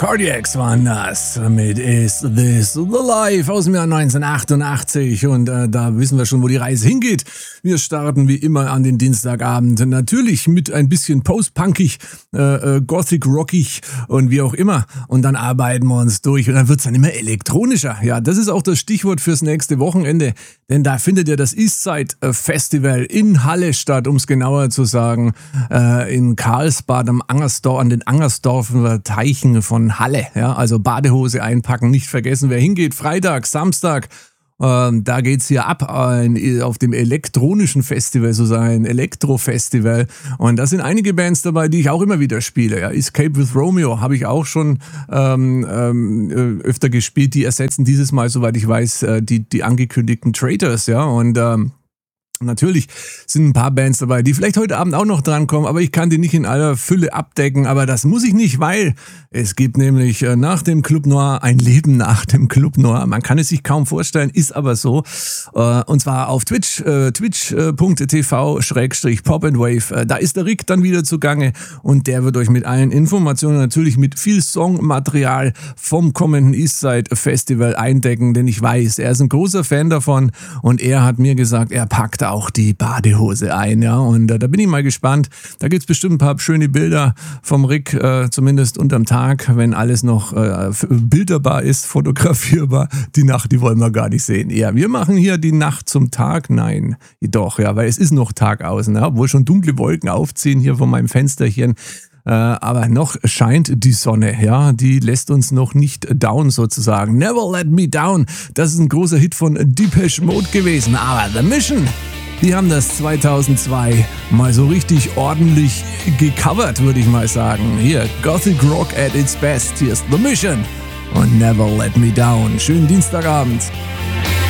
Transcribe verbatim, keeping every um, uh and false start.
Cardiacs waren das mit Is This the Life aus dem Jahr neunzehnhundertachtundachtzig und äh, da wissen wir schon, wo die Reise hingeht. Wir starten wie immer an den Dienstagabend, natürlich mit ein bisschen post-punkig, äh, äh, gothic-rockig und wie auch immer und dann arbeiten wir uns durch und dann wird's dann immer elektronischer. Ja, das ist auch das Stichwort fürs nächste Wochenende, denn da findet ja das Eastside Festival in Halle statt, um es genauer zu sagen, äh, in Karlsbad am Angersdorf, an den Angersdorfer Teichen von Halle. Ja, also Badehose einpacken, nicht vergessen, wer hingeht. Freitag, Samstag, ähm, da geht's hier ab äh, auf dem elektronischen Festival, so sein Elektro-Festival. Und da sind einige Bands dabei, die ich auch immer wieder spiele. Ja, Escape with Romeo habe ich auch schon ähm, ähm, öfter gespielt. Die ersetzen dieses Mal, soweit ich weiß, äh, die, die angekündigten Traitors. Ja, und ähm, natürlich sind ein paar Bands dabei, die vielleicht heute Abend auch noch drankommen, aber ich kann die nicht in aller Fülle abdecken, aber das muss ich nicht, weil es gibt nämlich nach dem Club Noir ein Leben nach dem Club Noir. Man kann es sich kaum vorstellen, ist aber so. Und zwar auf Twitch, twitch punkt t v schrägstrich pop and wave. Da ist der Rick dann wieder zugange und der wird euch mit allen Informationen, natürlich mit viel Songmaterial vom kommenden Eastside Festival eindecken, denn ich weiß, er ist ein großer Fan davon und er hat mir gesagt, er packt da auch die Badehose ein, ja, und äh, da bin ich mal gespannt. Da gibt's bestimmt ein paar schöne Bilder vom Rick, äh, zumindest unterm Tag, wenn alles noch äh, bilderbar ist, fotografierbar. Die Nacht, die wollen wir gar nicht sehen. Ja, wir machen hier die Nacht zum Tag. Nein, doch, ja, weil es ist noch Tag außen, ja, obwohl schon dunkle Wolken aufziehen hier von meinem Fensterchen. Äh, aber noch scheint die Sonne, ja, die lässt uns noch nicht down sozusagen. Never Let Me Down, das ist ein großer Hit von Depeche Mode gewesen, aber The Mission, die haben das zweitausendzwei mal so richtig ordentlich gecovert, würde ich mal sagen. Hier, Gothic Rock at its best, hier ist The Mission und Never Let Me Down. Schönen Dienstagabend.